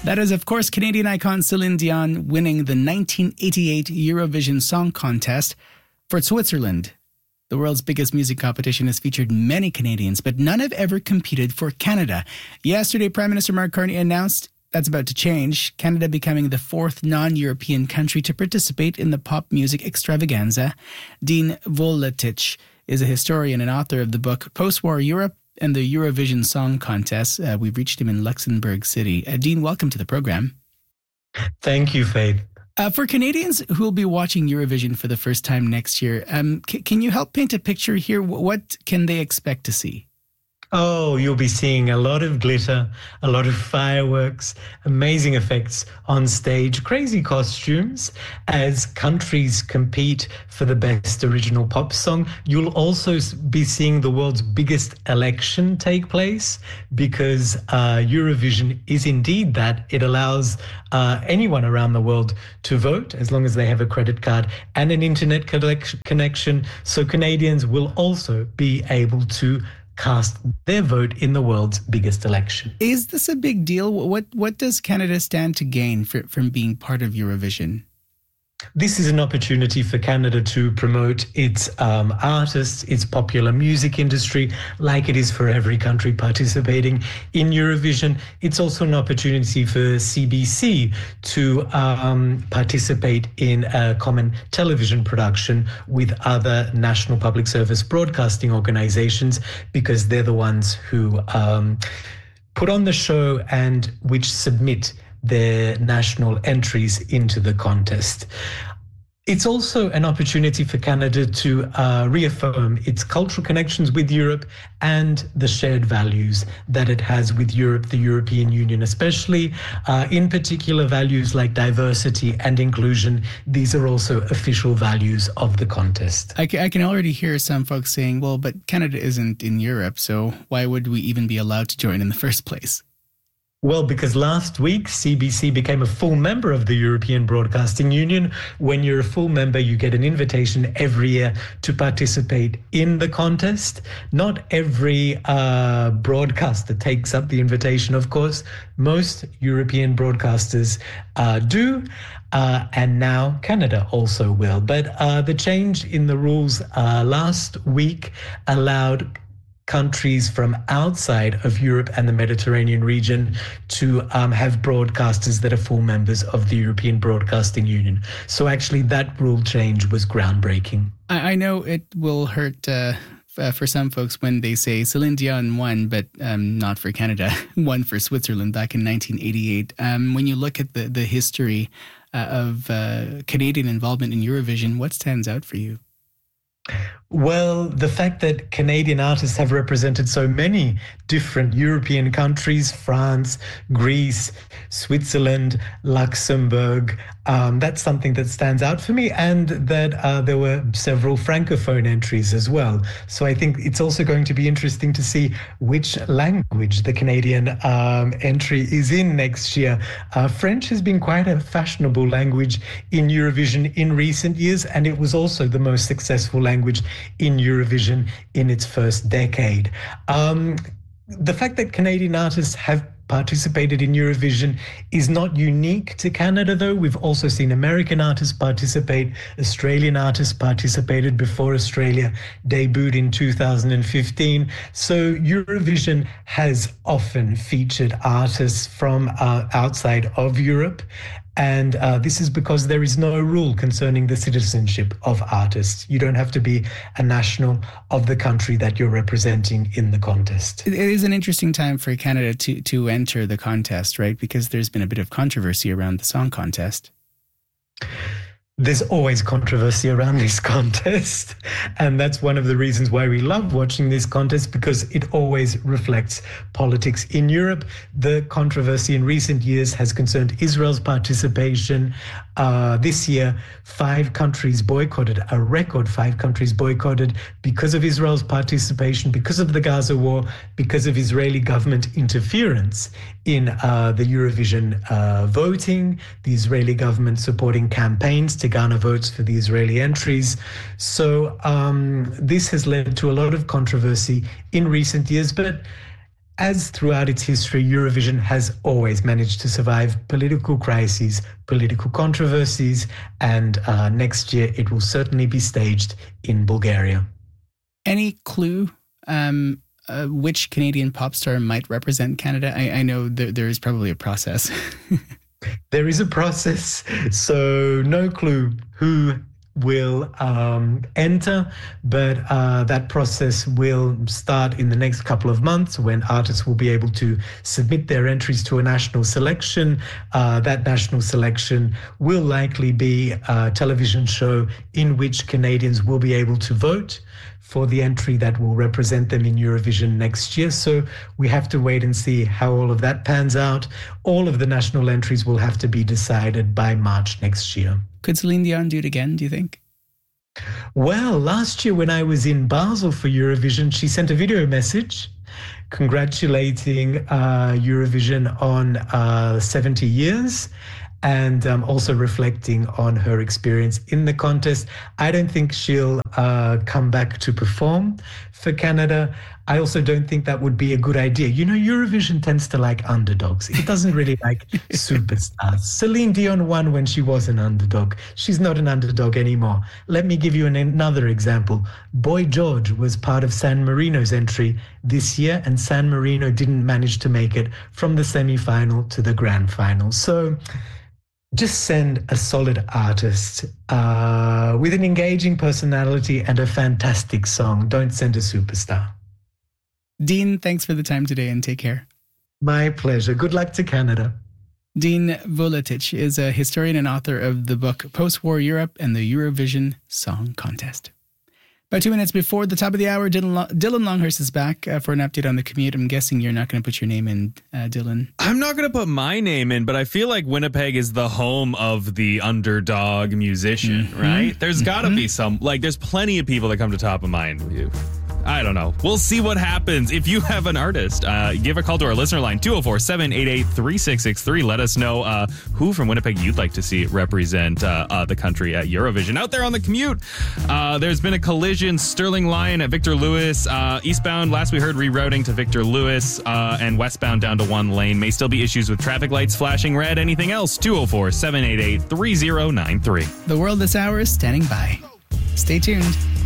That is, of course, Canadian icon Celine Dion winning the 1988 Eurovision Song Contest for Switzerland. The world's biggest music competition has featured many Canadians, but none have ever competed for Canada. Yesterday, Prime Minister Mark Carney announced that's about to change, Canada becoming the fourth non-European country to participate in the pop music extravaganza. Dean Voletich is a historian and author of the book Post-War Europe and the Eurovision Song Contest. We've reached him in Luxembourg City. Dean, welcome to the program. Thank you, Faith. For Canadians who will be watching Eurovision for the first time next year, can you help paint a picture here? What can they expect to see? Oh, you'll be seeing a lot of glitter, a lot of fireworks, amazing effects on stage, crazy costumes as countries compete for the best original pop song. You'll also be seeing the world's biggest election take place because Eurovision is indeed that. It allows anyone around the world to vote as long as they have a credit card and an internet connection. So Canadians will also be able to cast their vote in the world's biggest election. Is this a big deal? What does Canada stand to gain from being part of Eurovision? This is an opportunity for Canada to promote its artists, its popular music industry, like it is for every country participating in Eurovision. It's also an opportunity for CBC to participate in a common television production with other national public service broadcasting organizations, because they're the ones who put on the show and which submit their national entries into the contest. It's also an opportunity for Canada to reaffirm its cultural connections with Europe and the shared values that it has with Europe, the European Union, especially in particular values like diversity and inclusion. These are also official values of the contest. I can already hear some folks saying, well, but Canada isn't in Europe, so why would we even be allowed to join in the first place? Well, because last week, CBC became a full member of the European Broadcasting Union. When you're a full member, you get an invitation every year to participate in the contest. Not every broadcaster takes up the invitation, of course. Most European broadcasters do. And now Canada also will. But the change in the rules last week allowed countries from outside of Europe and the Mediterranean region to have broadcasters that are full members of the European Broadcasting Union. So actually that rule change was groundbreaking. I know it will hurt for some folks when they say Celine Dion won, but not for Canada, won for Switzerland back in 1988. When you look at the history of Canadian involvement in Eurovision, what stands out for you? Well, the fact that Canadian artists have represented so many different European countries, France, Greece, Switzerland, Luxembourg, that's something that stands out for me, and that there were several Francophone entries as well. So I think it's also going to be interesting to see which language the Canadian entry is in next year. French has been quite a fashionable language in Eurovision in recent years, and it was also the most successful language in Eurovision in its first decade. The fact that Canadian artists have participated in Eurovision is not unique to Canada, though. We've also seen American artists participate. Australian artists participated before Australia debuted in 2015. So Eurovision has often featured artists from outside of Europe. And this is because there is no rule concerning the citizenship of artists. You don't have to be a national of the country that you're representing in the contest. It is an interesting time for Canada to enter the contest, right? Because there's been a bit of controversy around the song contest. There's always controversy around this contest. And that's one of the reasons why we love watching this contest, because it always reflects politics in Europe. The controversy in recent years has concerned Israel's participation. This year, 5 countries boycotted, a record 5 countries boycotted because of Israel's participation, because of the Gaza war, because of Israeli government interference in the Eurovision voting, the Israeli government supporting campaigns to garner votes for the Israeli entries. So this has led to a lot of controversy in recent years, but as throughout its history, Eurovision has always managed to survive political crises, political controversies, and next year it will certainly be staged in Bulgaria. Any clue which Canadian pop star might represent Canada? I know there is probably a process. There is a process, so no clue who will enter, but that process will start in the next couple of months when artists will be able to submit their entries to a national selection. That national selection will likely be a television show in which Canadians will be able to vote for the entry that will represent them in Eurovision next year. So we have to wait and see how all of that pans out. All of the national entries will have to be decided by March next year. Could Celine Dion do it again, do you think? Well, last year when I was in Basel for Eurovision, she sent a video message congratulating Eurovision on 70 years. And also reflecting on her experience in the contest. I don't think she'll come back to perform for Canada. I also don't think that would be a good idea. You know, Eurovision tends to like underdogs. It doesn't really like superstars. Celine Dion won when she was an underdog. She's not an underdog anymore. Let me give you another example. Boy George was part of San Marino's entry this year, and San Marino didn't manage to make it from the semi-final to the grand final. So just send a solid artist with an engaging personality and a fantastic song. Don't send a superstar. Dean, thanks for the time today and take care. My pleasure. Good luck to Canada. Dean Vuletic is a historian and author of the book Post-War Europe and the Eurovision Song Contest. About 2 minutes before the top of the hour, Dylan Longhurst is back for an update on the commute. I'm guessing you're not going to put your name in, Dylan. I'm not going to put my name in, but I feel like Winnipeg is the home of the underdog musician, right? There's got to be some, there's plenty of people that come to top of mind with you. I don't know. We'll see what happens. If you have an artist, give a call to our listener line, 204-788-3663. Let us know who from Winnipeg you'd like to see represent the country at Eurovision. Out there on the commute, there's been a collision. Sterling Lyon at Victor Lewis. Eastbound, last we heard, rerouting to Victor Lewis, and westbound down to one lane. May still be issues with traffic lights flashing red. Anything else? 204-788-3093. The World This Hour is standing by. Stay tuned.